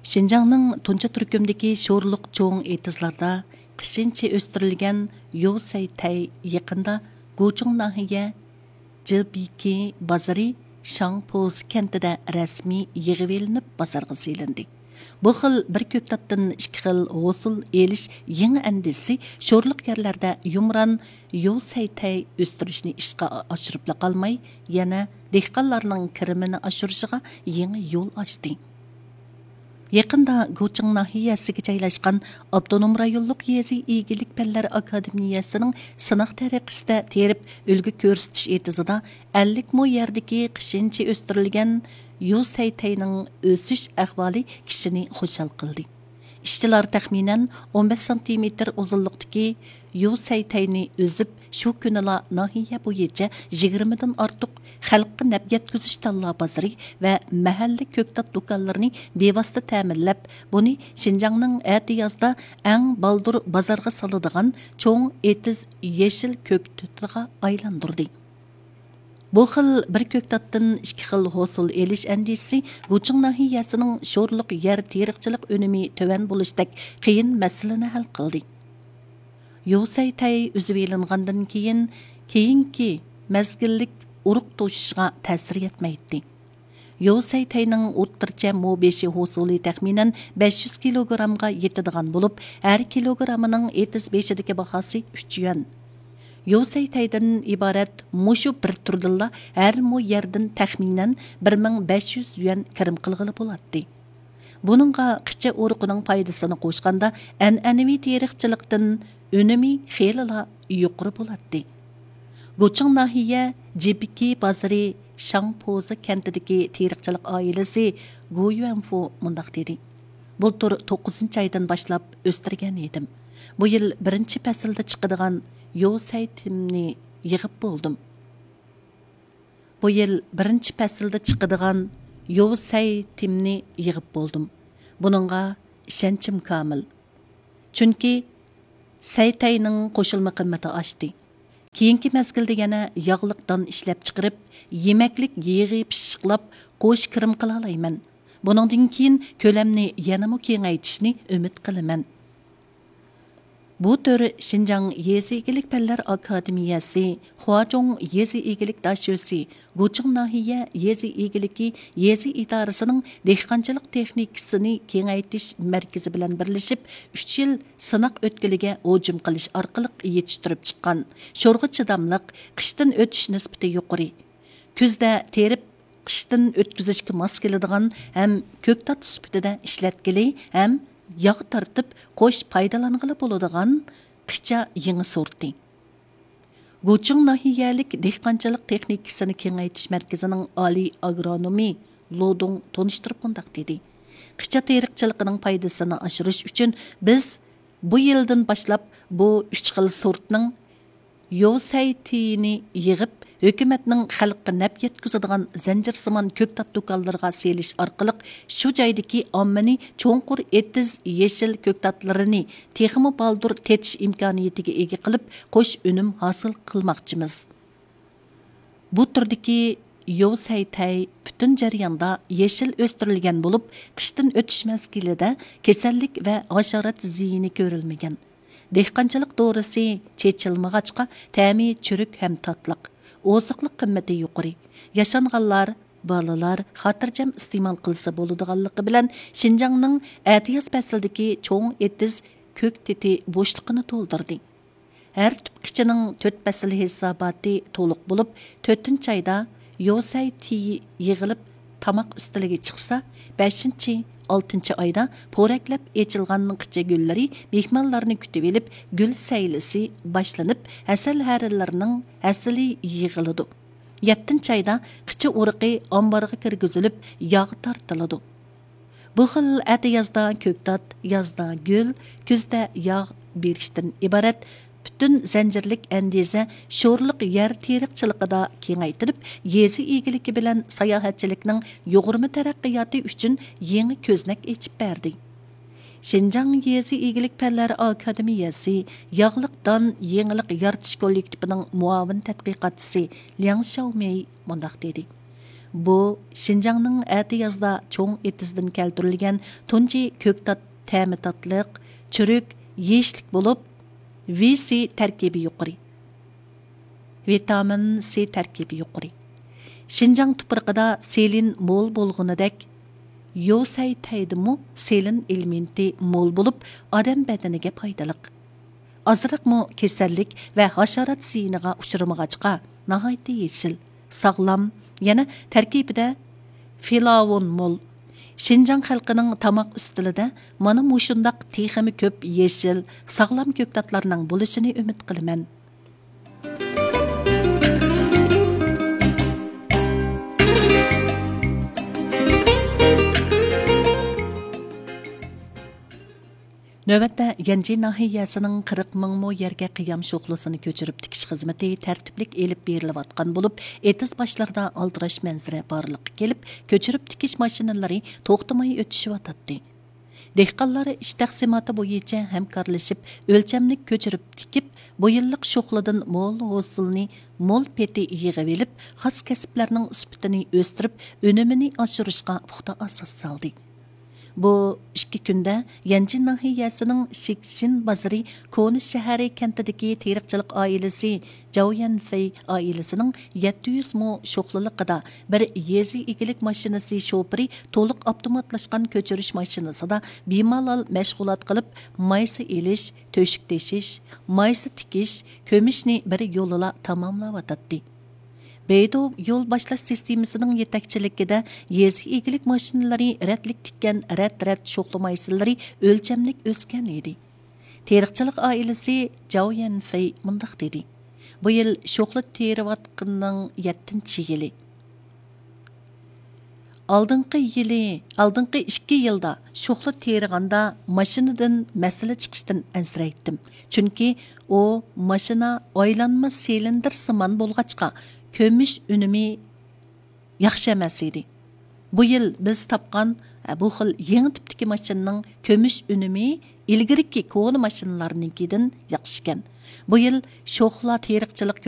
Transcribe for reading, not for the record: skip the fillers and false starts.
Şinjanның Tunca Türkümdeki şorluq çoğun etizlarda qışınçı östürülgen Yosay Tay yakında Gochung nahiye Jibiki bazarı Shangpoz kentida rasmi yig'ivelinib bazarga silindi. Bu xil bir ko'ktatdan ikki xil hosil elish yangi andisi sho'rliq yerlarda yumran Yosay Tay o'stirishni ishga oshirib qolmay, yana dehqonlarning kirimini oshirishiga yangi yo'l ochdi. Yaqında Gochung nahiyasiga joylashgan Avtonom rayonluq yezi egilik fanlar akademiyasining sınaq tariqasida terib ulgu ko'rsatish etizida 50 mo yerdagi qishinchi o'stirilgan Yosay Tayning o'sish ahvoli kishini xushal qildi. İşçiler təxminən 15 cm uzunluqdaki Yosay Tayni özüb şu günüla nahiye boyunca 20'dan artıq xalqqa nəb yetküzüş talla bazarı və məhəlli köktat dokanlarını bevasita təminləb, bunu Şinjanның əti yazda ən baldur bazarga salıdığan çoğun etiz yeşil köktütüға aylandırdı. Bu xil bir köktatdan ikki xil hosil elish andisi Gochung nahiyasining sho'rliq yer teriqchilik önemi töven bo'lishdak qiyin masalani hal qildi. Yosay Tay o'zib elingandan keyinki mezgillik uruq to'shishga ta'sir etmaydi. Yosay Tayning o'ttircha mo5 hosili taxminan 500 kilogramga yetadigan bo'lib, har kilogramining 75dagi bahasi 3 yuan. Yosay Taydan ibaret mushu bir turdilla her mu yerden təxminən 1500 yuan kirim qılğılı bolatdı. Bununla qıça uruqının paydasını qoşqanda ənənevi terixçilikdən önemi xeyli yuqori bolatdı. Gochung nahiye Jibiki bazarı Shangpozi kentidagi terixçilik ailesi Go Yuanfu mundaq dedi. Bultur 9 aydan başlap östürgen edim. Bu yıl birinci fasilda çıqıdığan Yosay timni yig'ib bo'ldim. Bu yil birinchi faslda chiqadigan Yosay timni yig'ib bo'ldim. Buningga ishonchim komil. Chunki Saytayning qo'shilma qimmati oshdi. Keyingi mezgilda yana yog'liqdan ishlab chiqarib, yemaklik yig'i pishiqlab qo'sh kirim qila olayman. Buningdan keyin ko'lamni yanama kengaytishni umid qilaman. Bu tür Şinjan Yezi İgilik Fanlar Akademiyasi, Huazhong Yezi İgilik Daşösi, Gochung nahiye Yezi İgiliki Yezi İdarəsinin dehqançılıq texnikasını kengaytish mərkəzi bilan birləşib 3 yil sınaq ötkəliге hujum qilish orqali yetishtirib chiqqan. Sho'rg'a chidamliq, qishdan o'tish nisbati yuqori. Kuzda terib qishdan o'tkazishga mos keladigan ham ko'ktat sifatida ishlatkili ham yağ tartib qo'sh paydalanğılı bo'ladigan qicha yangi sorti. Gochung nahiyalik dehqonchilik texnikasini kengaytish markazining oliy agronomi Lodong tonishtirib bundaq dedi. Qicha teriqchiligining foydasini oshirish uchun biz bu yildan boshlab bu 3 xil sortning Yosay Tayni yig'ib hökumətning xalqqa nəb yetkizadigan zanjirsimon ko'ktat do'konlariga selish orqali shu joydagi ommani cho'nqur etiz yeshil ko'ktatlarini texmi baldur tetish imkoniyatiga ega qilib qo'sh unum hosil qilmoqchimiz. Bu turdagi Yosay Tay butun jarayonda yeshil o'stirilgan bo'lib, qishdan o'tish mezgilida kasallik va hasharot ziyini ko'rilmagan. Dehqonchilik dorisi chechilmag'achqa ta'mi churuk ham tatliq. Oziqlik qimmati yuqori. Yaşanğanlar, balalar xotirjam iste'mol qilsa bo'ladiganligi bilan Şinjanning atiyaz fasildagi cho'ng etiz ko'k teti bo'shliqini to'ldirdi. Har tip qichining 4 fasl hisoboti to'liq bo'lib, 4-oyda Yosay Tay yig'ilib tamoq ustiliga chiqsa, 5-6-oyda po'raklab echilgan qicha gullari mehmonlarni kutib elib, gul saylisi boshlanib, asal harillarning asli yig'iladi. 7-oyda qicha urug'i omborga kirgizilib, yog' tortiladi. Bu xil atiyazda ko'ktat, yazda gul, kuzda yog' berishdan iborat bütün zanjirlik andiza sho'rliq yer teriqchiligida kengaytirib, yezi egiligi bilan sayohatchilikning yuqori taraqqiyoti uchun yangi ko'znak echib berdi. Şinjan Yezi İgilik Fanlari Akademiyasi yağlıqdan yenilik yaratish kollektivining muavin tadqiqotchisi Liang Xiaomei mundaq dedi. Bu Şinjanның әті язда чоң етізден keltirilgan tunji көктат тәмі татлық, çürük, yeşlik bulup, VC tərkibi yuqori. Vitamin C tərkibi yuqori. Şinjan tuprağıda selin mol bolğunidek, Yosay taydimu selin elementi mol bulup, adam bədəniga paydalıq. Azıraqmı kesellik və haşarat ziyiniga uçurmağaçqa, nahayeti yeşil, sağlam, yana tərkibide filavon mol. Şinjan xalqının tamaq üstülüdə mana muşundaq teximi köp yeşil, sağlam köktatlarının buluşunu ümit qiliman. Növətdə Yanji nahiyəsinin 40 min mo yerga qiyam şoxlusunu köçürüb tikiş xizmeti tərtiblik elib berilayotgan bo'lib, etiz başlarda aldirash manzara barliqqa kelib, köçürüb tikish mashinalari to'xtamay o'tishyotdi. Dehqonlar ish taqsimoti bo'yicha hamkorlashib, o'lchamlik köçürüb tikib, bu yillik şoxladan mol hosilni mol peti yig'ib elib, xos kasblarning sifatini o'stirib, unumini oshirishga puxta asos soldi. Bu ikki kunda Yanji nahiyəsinin Shiksin bazarı Koni shahari kentidagi teriqchilik oilasi Jauyan Fei oilasining 700 mo sho'xliliqida bir yezi egilik mashinasi shofiri to'liq avtomatlashgan ko'chirish mashinasida bemalol mashg'ulot qilib, maysa elish, to'shik teshish, maysa tikish, ko'mishni bir yo'lila tamomlayotdi. Beydo yol başlash sistemasining yetakchiligida yezi egilik mashinalari rətlik tikkan rət sho'xlamaysilari o'lchamlik o'sgan edi. Teriqchilik oilasi Jauyan Fei mundaq dedi. Bu yil sho'xla teriyotganning 7-yili. Aldınqı 2 yılda sho'xla teriganda mashinadan masala chiqishdan ansiraytdim. Chunki o mashina aylanma silindr simon bo'lg'achqa kömüş ünümü yaxşı emas edi. Bu yil biz tapqan bu xil yangi tipdagi mashinaning kömüş ünümü ilgiriki koni mashinalarnikidan yaxshi ekan. Bu yil sho'xla teriqchilik